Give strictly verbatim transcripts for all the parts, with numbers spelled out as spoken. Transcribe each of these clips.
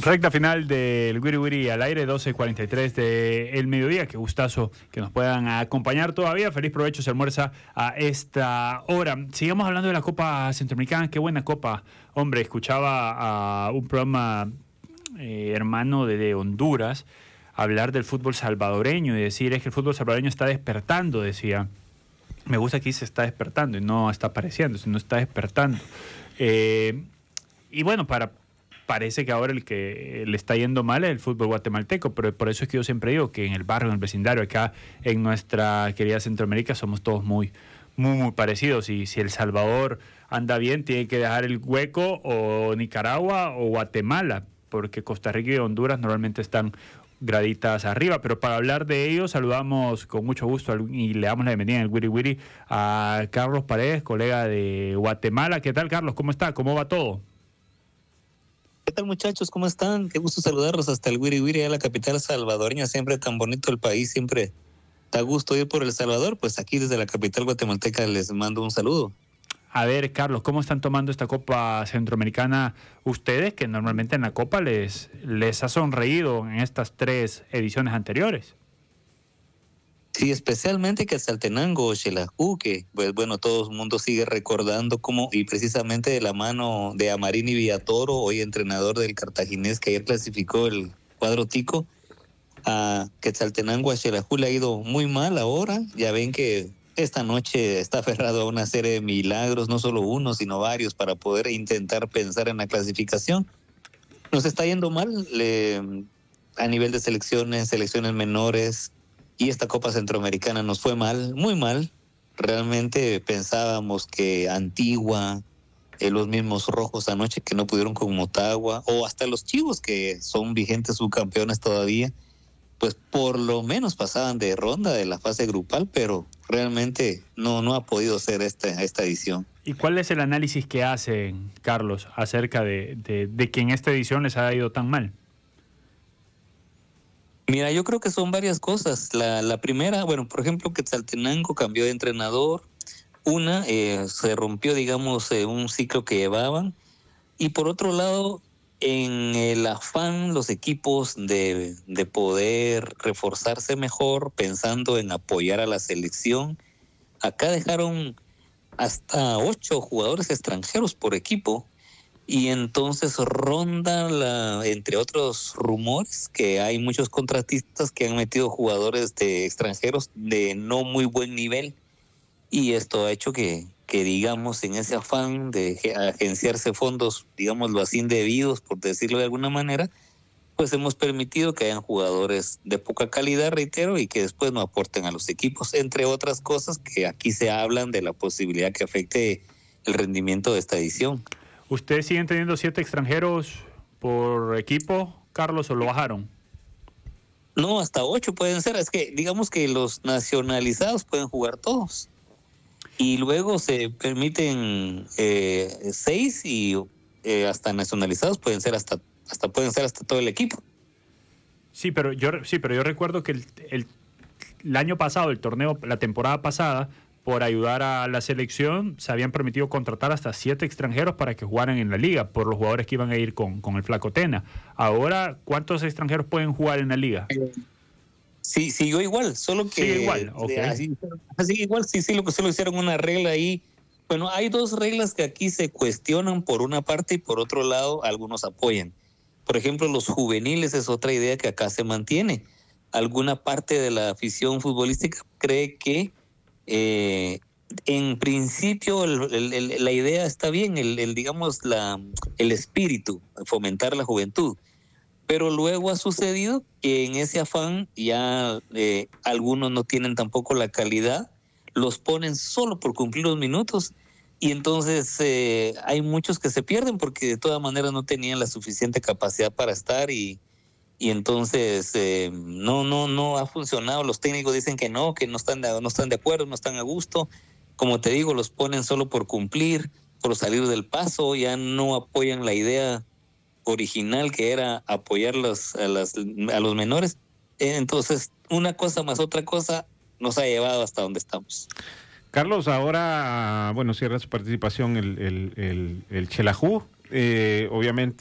Recta final del Wiri Wiri al aire, doce cuarenta y tres del mediodía. Qué gustazo que nos puedan acompañar todavía. Feliz provecho, se almuerza a esta hora. Sigamos hablando de la Copa Centroamericana. Qué buena copa. Hombre, escuchaba a un programa eh, hermano de, de Honduras hablar del fútbol salvadoreño y decir es que el fútbol salvadoreño está despertando, decía. Me gusta que se está despertando y no está apareciendo, sino está despertando. Eh, y bueno, para... Parece que ahora el que le está yendo mal es el fútbol guatemalteco, pero por eso es que yo siempre digo que en el barrio, en el vecindario, acá en nuestra querida Centroamérica somos todos muy, muy, muy parecidos. Y si El Salvador anda bien, tiene que dejar el hueco o Nicaragua o Guatemala, porque Costa Rica y Honduras normalmente están graditas arriba. Pero para hablar de ello, saludamos con mucho gusto y le damos la bienvenida en el Wiri Wiri a Carlos Paredes, colega de Guatemala. ¿Qué tal, Carlos? ¿Cómo está? ¿Cómo va todo? ¿Qué tal, muchachos? ¿Cómo están? Qué gusto saludarlos hasta el Wiri Wiri, a la capital salvadoreña, siempre tan bonito el país, siempre da gusto ir por El Salvador. Pues aquí desde la capital guatemalteca les mando un saludo. A ver, Carlos, ¿cómo están tomando esta Copa Centroamericana ustedes, que normalmente en la Copa les, les ha sonreído en estas tres ediciones anteriores? Sí, especialmente Quetzaltenango, Xelajú, que pues bueno, todo el mundo sigue recordando cómo, y precisamente de la mano de Amarini Villatoro, hoy entrenador del Cartaginés, que ayer clasificó el cuadro tico, a Quetzaltenango, a Xelajú le ha ido muy mal ahora. Ya ven que esta noche está aferrado a una serie de milagros, no solo uno, sino varios, para poder intentar pensar en la clasificación. Nos está yendo mal le, a nivel de selecciones, selecciones menores. Y esta Copa Centroamericana nos fue mal, muy mal. Realmente pensábamos que Antigua, eh, los mismos Rojos anoche que no pudieron con Motagua, o hasta los Chivos que son vigentes subcampeones todavía, pues por lo menos pasaban de ronda de la fase grupal, pero realmente no, no ha podido ser esta, esta edición. ¿Y cuál es el análisis que hacen, Carlos, acerca de, de, de que en esta edición les ha ido tan mal? Mira, yo creo que son varias cosas. La, la primera, bueno, por ejemplo, Quetzaltenango cambió de entrenador. Una, eh, se rompió, digamos, eh, un ciclo que llevaban. Y por otro lado, en el afán, los equipos de, de poder reforzarse mejor, pensando en apoyar a la selección, acá dejaron hasta ocho jugadores extranjeros por equipo. Y entonces ronda, la, entre otros rumores, que hay muchos contratistas que han metido jugadores de extranjeros de no muy buen nivel. Y esto ha hecho que, que digamos, en ese afán de agenciarse fondos, digámoslo así, indebidos, por decirlo de alguna manera, pues hemos permitido que hayan jugadores de poca calidad, reitero, y que después no aporten a los equipos, entre otras cosas que aquí se hablan de la posibilidad que afecte el rendimiento de esta edición. ¿Ustedes siguen teniendo siete extranjeros por equipo, Carlos, o lo bajaron? No, hasta ocho pueden ser. Es que digamos que los nacionalizados pueden jugar todos. Y luego se permiten eh, seis y eh, hasta nacionalizados pueden ser hasta hasta pueden ser hasta todo el equipo. Sí, pero yo sí, pero yo recuerdo que el, el, el año pasado, el torneo, la temporada pasada, por ayudar a la selección, se habían permitido contratar hasta siete extranjeros para que jugaran en la liga, por los jugadores que iban a ir con, con el Flaco Tena. Ahora, ¿cuántos extranjeros pueden jugar en la liga? Sí, siguió igual, solo que... Sigue igual, ok. Así, así igual, sí, sí, lo que solo hicieron una regla ahí. Bueno, hay dos reglas que aquí se cuestionan por una parte y por otro lado algunos apoyan. Por ejemplo, los juveniles es otra idea que acá se mantiene. Alguna parte de la afición futbolística cree que Eh, en principio el, el, el, la idea está bien, el, el digamos la el espíritu, fomentar la juventud, pero luego ha sucedido que en ese afán ya eh, algunos no tienen tampoco la calidad, los ponen solo por cumplir los minutos y entonces eh, hay muchos que se pierden porque de todas maneras no tenían la suficiente capacidad para estar y y entonces eh, no no no ha funcionado. Los técnicos dicen que no, que no están de, no están de acuerdo, no están a gusto. Como te digo, los ponen solo por cumplir, por salir del paso, ya no apoyan la idea original que era apoyar los, a, las, a los menores. Entonces, una cosa más otra cosa nos ha llevado hasta donde estamos. Carlos, ahora, bueno, cierra su participación el, el, el, el Xelajú. Eh, obviamente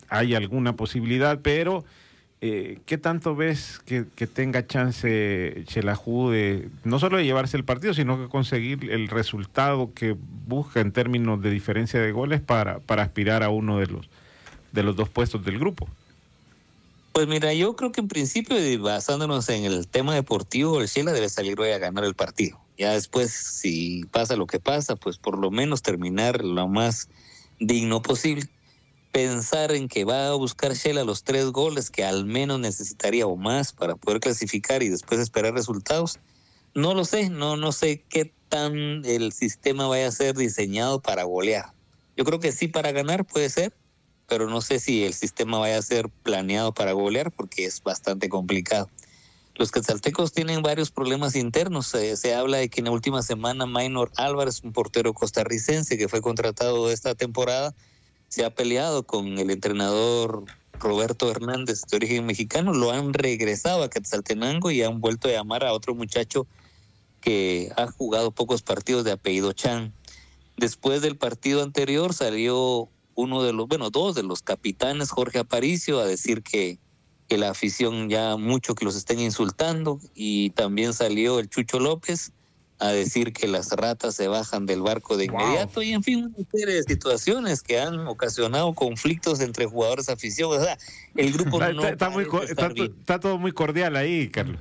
hay alguna posibilidad, pero eh, ¿qué tanto ves que, que tenga chance Xelajú de no solo de llevarse el partido, sino que conseguir el resultado que busca en términos de diferencia de goles para, para aspirar a uno de los, de los dos puestos del grupo? Pues mira, yo creo que en principio, basándonos en el tema deportivo, el Xela debe salir hoy a ganar el partido. Ya después, si pasa lo que pasa, pues por lo menos terminar lo más digno posible. Pensar en que va a buscar Xela los tres goles que al menos necesitaría o más para poder clasificar y después esperar resultados, no lo sé, no, no sé qué tan el sistema vaya a ser diseñado para golear. Yo creo que sí para ganar puede ser, pero no sé si el sistema vaya a ser planeado para golear porque es bastante complicado. Los quetzaltecos tienen varios problemas internos. Se, se habla de que en la última semana Maynor Álvarez, un portero costarricense que fue contratado esta temporada, se ha peleado con el entrenador Roberto Hernández, de origen mexicano. Lo han regresado a Quetzaltenango y han vuelto a llamar a otro muchacho que ha jugado pocos partidos de apellido Chan. Después del partido anterior salió uno de los, bueno, dos de los capitanes, Jorge Aparicio, a decir que, que la afición ya mucho que los estén insultando, y también salió el Chucho López a decir que las ratas se bajan del barco de inmediato. Wow. Y en fin, una serie de situaciones que han ocasionado conflictos entre jugadores, afición. O sea, el grupo no está, está, muy, está, está todo muy cordial ahí, Carlos.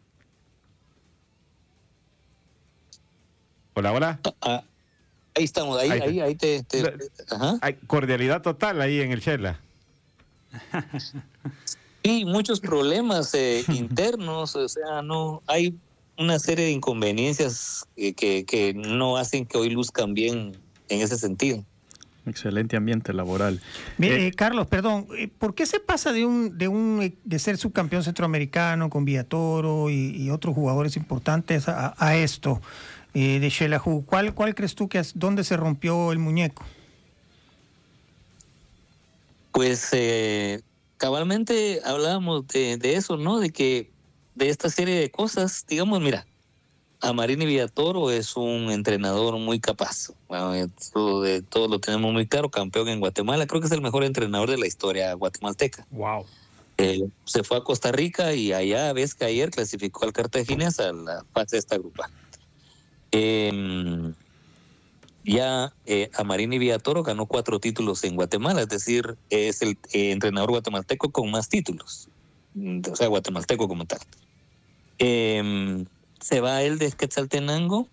Hola, hola. Ah, ah. Ahí estamos, ahí, ahí, ahí, ahí te... te la, ajá. Hay cordialidad total ahí en el Xela. Sí, muchos problemas eh, internos, o sea, no hay una serie de inconveniencias que, que, que no hacen que hoy luzcan bien en ese sentido. Excelente ambiente laboral. Eh, eh, Carlos, perdón, ¿por qué se pasa de un de un de ser subcampeón centroamericano con Villatoro y, y otros jugadores importantes a, a esto? Eh, de Xelajú, ¿cuál, ¿cuál crees tú que es, dónde se rompió el muñeco? Pues eh, cabalmente hablábamos de, de eso, ¿no? De que de esta serie de cosas, digamos, mira, Amarini Villatoro es un entrenador muy capaz. Bueno, todo, de, todo lo tenemos muy claro, campeón en Guatemala, creo que es el mejor entrenador de la historia guatemalteca. Wow. Eh, se fue a Costa Rica y allá ves que ayer clasificó al Cartaginés a la fase de esta grupa. Eh, ya eh, Amarini Villatoro ganó cuatro títulos en Guatemala, es decir, es el eh, entrenador guatemalteco con más títulos, o sea, guatemalteco como tal. Eh, se va él de Quetzaltenango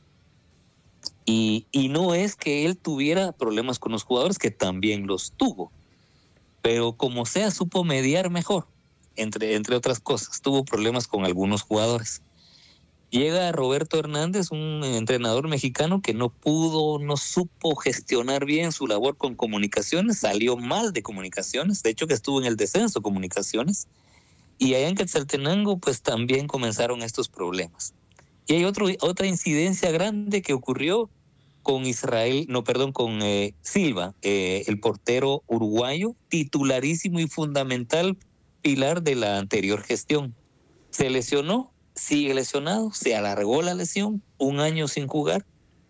y, y no es que él tuviera problemas con los jugadores, que también los tuvo, pero como sea supo mediar mejor, entre, entre otras cosas, tuvo problemas con algunos jugadores. Llega Roberto Hernández, un entrenador mexicano que no pudo, no supo gestionar bien su labor con comunicaciones, salió mal de comunicaciones, de hecho que estuvo en el descenso comunicaciones, y allá en Quetzaltenango pues también comenzaron estos problemas. Y hay otro, otra incidencia grande que ocurrió con Israel, no, perdón, con eh, Silva, eh, el portero uruguayo, titularísimo y fundamental pilar de la anterior gestión. Se lesionó. Sigue lesionado, se alargó la lesión, un año sin jugar.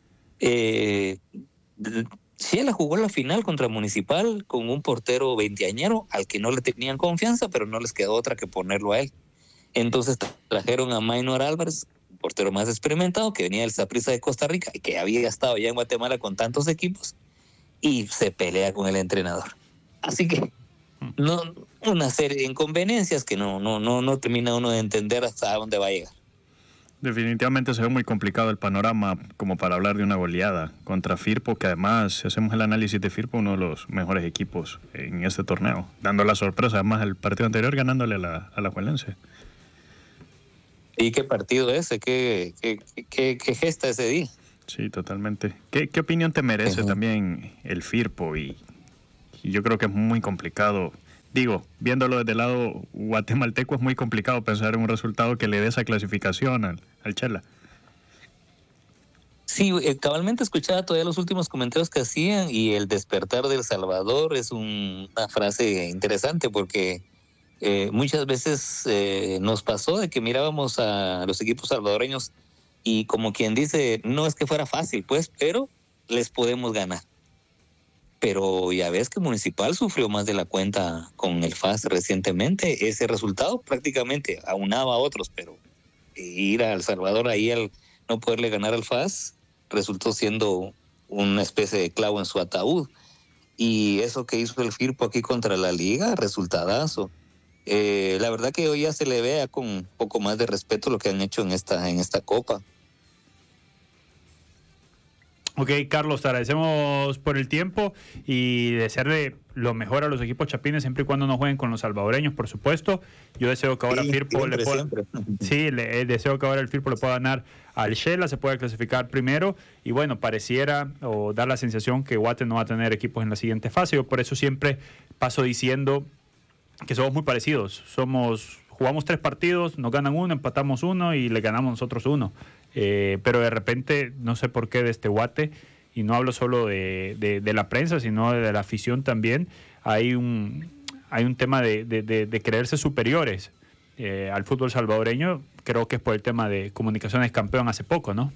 Eh, Xela jugó la final contra Municipal con un portero veinteañero al que no le tenían confianza, pero no les quedó otra que ponerlo a él. Entonces trajeron a Maynor Álvarez, un portero más experimentado, que venía del Saprissa de Costa Rica y que había estado ya en Guatemala con tantos equipos, y se pelea con el entrenador. Así que no, una serie de inconveniencias que no, no, no, no termina uno de entender hasta dónde va a llegar. Definitivamente se ve muy complicado el panorama como para hablar de una goleada contra Firpo, que además, si hacemos el análisis de Firpo, uno de los mejores equipos en este torneo, dando la sorpresa, además el partido anterior ganándole a la, a la Juelense. ¿Y qué partido ese? ¿Qué, qué, qué, qué gesta ese día? Sí, totalmente. ¿Qué, qué opinión te merece uh-huh. también el Firpo? Y, y yo creo que es muy complicado. Digo, viéndolo desde el lado guatemalteco, es muy complicado pensar en un resultado que le dé esa clasificación al, al Xela. Sí, eh, cabalmente escuchaba todavía los últimos comentarios que hacían, y el despertar del Salvador es un, una frase interesante, porque eh, muchas veces eh, nos pasó de que mirábamos a los equipos salvadoreños y, como quien dice, no es que fuera fácil, pues, pero les podemos ganar. pero ya ves que Municipal sufrió más de la cuenta con el F A S recientemente. Ese resultado prácticamente aunaba a otros, pero ir a El Salvador ahí al no poderle ganar al F A S resultó siendo una especie de clavo en su ataúd. Y eso que hizo el Firpo aquí contra la Liga, resultadazo. Eh, la verdad que hoy ya se le vea con un poco más de respeto lo que han hecho en esta, en esta Copa. Ok, Carlos, te agradecemos por el tiempo y desearle lo mejor a los equipos chapines siempre y cuando no jueguen con los salvadoreños, por supuesto. Yo deseo que ahora Sí, Firpo siempre, le pueda... siempre. Sí, le, eh, deseo que ahora el Firpo le pueda ganar al Shela, se pueda clasificar primero y bueno, pareciera o dar la sensación que Guate no va a tener equipos en la siguiente fase. Yo por eso siempre paso diciendo que somos muy parecidos. Somos, jugamos tres partidos, nos ganan uno, empatamos uno y le ganamos nosotros uno. Eh, pero de repente, no sé por qué de este Guate, y no hablo solo de, de, de la prensa, sino de la afición también, hay un, hay un tema de, de, de, de creerse superiores eh, al fútbol salvadoreño. Creo que es por el tema de Comunicaciones campeón hace poco, ¿no?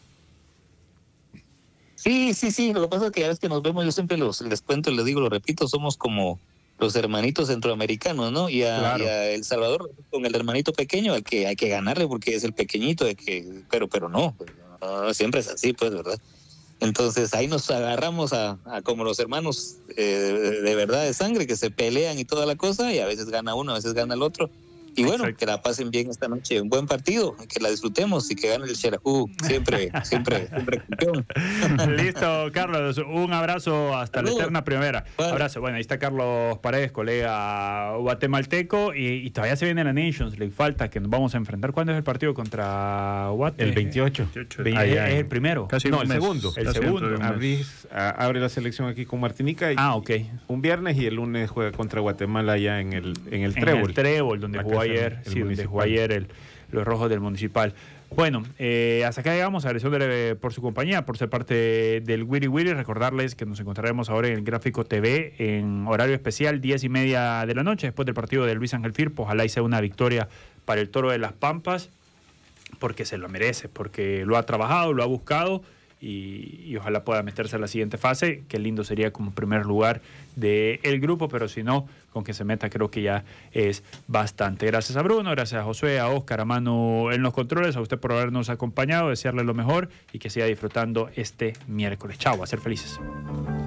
Sí, sí, sí, lo que pasa es que ya ves que nos vemos, yo siempre los, les cuento, les digo, lo repito, somos como los hermanitos centroamericanos, ¿no? Y a, Claro. y a El Salvador con el hermanito pequeño al que hay que ganarle porque es el pequeñito, de que, pero pero no, no, siempre es así, pues, ¿verdad? Entonces ahí nos agarramos a, a como los hermanos eh, de, de verdad de sangre que se pelean y toda la cosa y a veces gana uno, a veces gana el otro. Y bueno, Exacto. que la pasen bien esta noche, un buen partido, que la disfrutemos y que gane el Xelajú, siempre, siempre, siempre campeón. Listo, Carlos, un abrazo hasta Saludos. la eterna primavera. Vale. Abrazo. Bueno, ahí está Carlos Paredes, colega guatemalteco, y, y todavía se viene la Nations League. Falta que nos vamos a enfrentar. ¿Cuándo es el partido contra Guate? El veintiocho. Ve- Allá es en- el primero. Casi No, un el mes. segundo. El Casi segundo. dentro de un mes. Abrís, a- abre la selección aquí con Martinica y Ah, ok. un viernes y el lunes juega contra Guatemala allá en el, en el En Trébol. el Trébol, donde La jugó casa ayer, del sí, donde Municipal. jugó ayer el, los rojos del Municipal. Bueno, eh, hasta acá llegamos. Agradeciéndole por su compañía, por ser parte del Wiri Wiri. Recordarles que nos encontraremos ahora en el Gráfico T V en horario especial, diez y media de la noche, después del partido de Luis Ángel Firpo. Ojalá y sea una victoria para el Toro de las Pampas, porque se lo merece, porque lo ha trabajado, lo ha buscado. Y, y ojalá pueda meterse a la siguiente fase. Qué lindo sería como primer lugar del grupo, pero si no, con que se meta creo que ya es bastante. Gracias a Bruno, gracias a Josué, a Oscar, a Manu en los controles, a usted por habernos acompañado, desearle lo mejor y que siga disfrutando este miércoles. Chao, a ser felices.